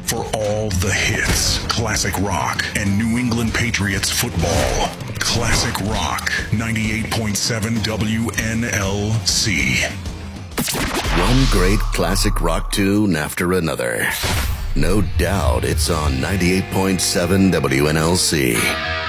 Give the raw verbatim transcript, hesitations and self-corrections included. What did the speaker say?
for all the hits, classic rock, and New England Patriots football. Classic Rock, ninety-eight point seven W N L C. One great classic rock tune after another. No doubt it's on ninety-eight point seven W N L C.